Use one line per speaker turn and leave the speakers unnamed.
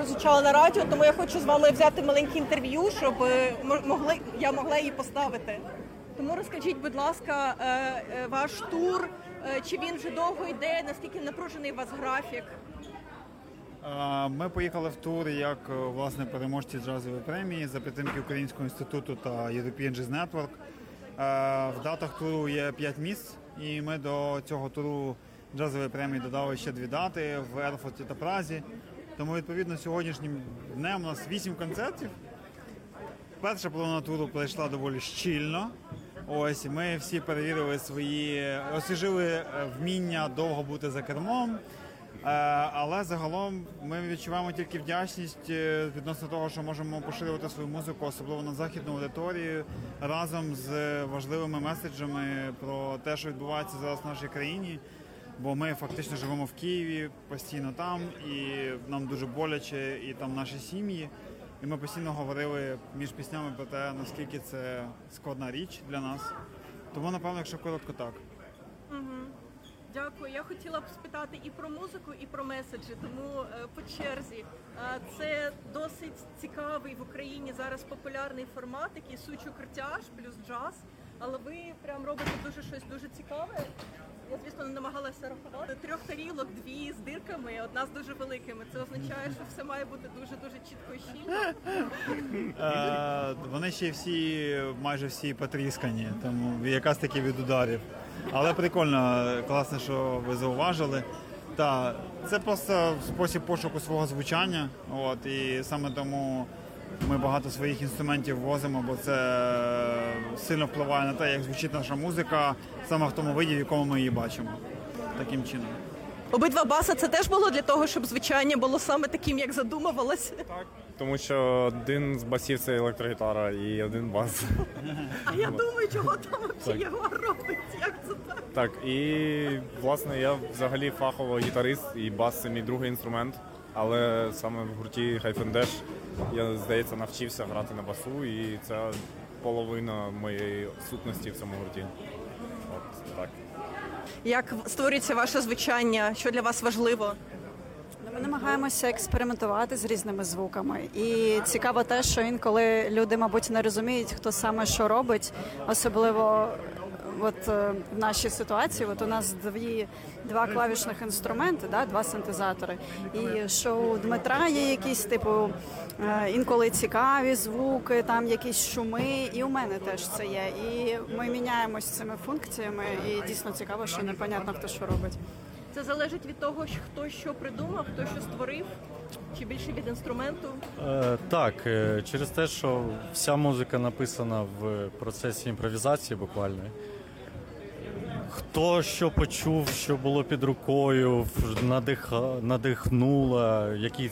прозвучала на радіо, тому я хочу з вами взяти маленьке інтерв'ю, щоб я могла її поставити. Тому розкажіть, будь ласка, ваш тур, чи він вже довго йде, наскільки напружений у вас графік?
Ми поїхали в тур як, власне, переможці джазової премії за підтримки Українського інституту та European Jazz Network. В датах туру є 5 місць, і ми до цього туру джазової премії додали ще 2 дати в Ерфурті та Празі. Тому, відповідно, сьогоднішнім днем у нас 8 концертів. Перша половина туру пройшла доволі щільно. Ось, ми всі перевірили освіжили вміння довго бути за кермом. Але загалом ми відчуваємо тільки вдячність відносно того, що можемо поширювати свою музику, особливо на західну аудиторію, разом з важливими меседжами про те, що відбувається зараз в нашій країні. Бо ми фактично живемо в Києві, постійно там, і нам дуже боляче, і там наші сім'ї. І ми постійно говорили між піснями про те, наскільки це складна річ для нас. Тому, напевно, якщо коротко, так.
Дякую. Я хотіла б спитати і про музику, і про меседжі, тому по черзі. Це досить цікавий в Україні зараз популярний формат, який сучу-крутяж плюс джаз, але ви прям робите щось дуже цікаве. Я, звісно, не намагалася рахувати. 3 тарілок, 2 з дирками, одна з дуже великими. Це означає, що все має бути дуже-дуже чітко і щільно.
Вони ще майже всі потріскані, тому якраз таки від ударів. Але прикольно, класно, що ви зауважили. Та, це просто спосіб пошуку свого звучання. І саме тому ми багато своїх інструментів возимо, бо це сильно впливає на те, як звучить наша музика, саме в тому виді, в якому ми її бачимо. Таким чином.
Обидва баси це теж було для того, щоб звучання було саме таким, як задумувалося?
Так, тому що один з басів – це електрогітара і один бас.
А я думаю, чого там взагалі його робить, як це так?
Так, і, власне, я взагалі фахово гітарист, і бас – це мій другий інструмент. Але саме в гурті Хайфендеш я, здається, навчився грати на басу, і це половина моєї сутності в цьому гурті. От так.
Як створюється ваше звучання? Що для вас важливо?
Ми намагаємося експериментувати з різними звуками. І цікаво те, що інколи люди, мабуть, не розуміють, хто саме що робить, особливо в нашій ситуації. У нас 2 клавішних інструменти, 2 синтезатори. І що у Дмитра є якісь, інколи цікаві звуки, там якісь шуми, і у мене теж це є. І ми міняємось цими функціями, і дійсно цікаво, що непонятно, хто що робить.
Це залежить від того, хто що придумав, хто що створив, чи більше від інструменту?
Так, через те, що вся музика написана в процесі імпровізації буквально. Хто що почув, що було під рукою, надихнуло, який